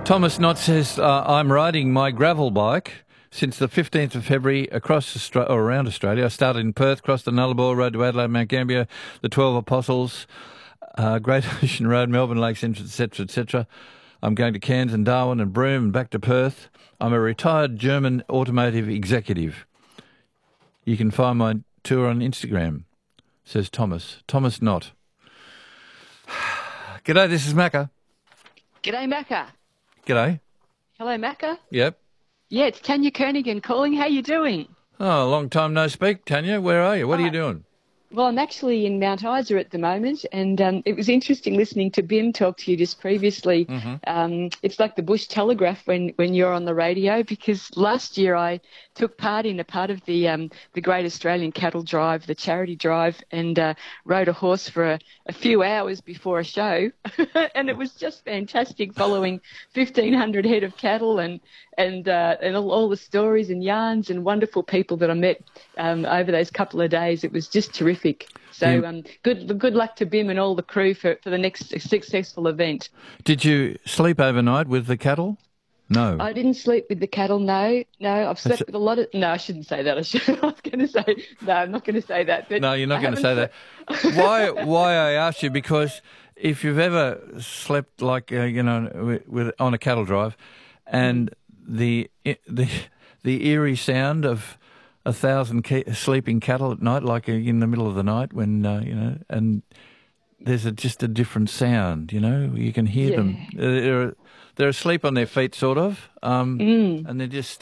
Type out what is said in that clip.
Thomas Knott says, I'm riding my gravel bike since the 15th of February around Australia. I started in Perth, crossed the Nullarbor, rode to Adelaide, Mount Gambier, the 12 Apostles, Great Ocean Road, Melbourne Lakes Entrance, etc., etc. I'm going to Cairns and Darwin and Broome and back to Perth. I'm a retired German automotive executive. You can find my tour on Instagram, says Thomas. Thomas Knott. G'day, this is Macca. G'day, Macca. G'day. Hello, Macca. Yep. Yeah, it's Tanya Kernigan calling. How you doing? Oh, long time no speak, Tanya. Where are you? What are you doing? Well, I'm actually in Mount Isa at the moment, and it was interesting listening to Bim talk to you just previously. Mm-hmm. It's like the Bush Telegraph when you're on the radio, because last year I took part in a part of the Great Australian Cattle Drive, the charity drive, and rode a horse for a few hours before a show, and it was just fantastic following 1,500 head of cattle and all the stories and yarns and wonderful people that I met over those couple of days. It was just terrific. So good luck to Bim and all the crew for the next successful event. Did you sleep overnight with the cattle? No. I didn't sleep with the cattle, no. I've slept with a lot of... No, I shouldn't say that. I was going to say... No, I'm not going to say that. But no, you're not going to say that. Why I asked you, because if you've ever slept like, on a cattle drive, and the eerie sound of 1,000 sleeping cattle at night, like in the middle of the night when, and there's just a different sound, you can hear them. They're asleep on their feet, sort of, and they're just